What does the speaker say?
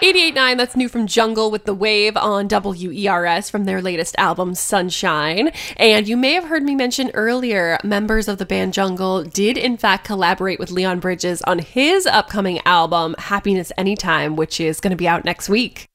88.9, that's new from Jungle with The Wave on WERS from their latest album, Sunshine. And you may have heard me mention earlier, members of the band Jungle did in fact collaborate with Leon Bridges on his upcoming album, Happiness Anytime, which is going to be out next week.